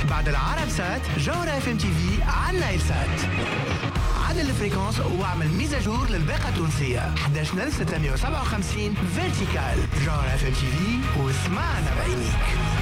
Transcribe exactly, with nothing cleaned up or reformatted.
بعد العرب سات جوهرة اف ام تي في على نايل سات. عدل الفريكونس واعمل ميزاجور للباقة التونسية أحد عشر ستمية وسبعة وخمسين فيرتيكال. جوهرة اف ام تي في واسمعنا بعينيك.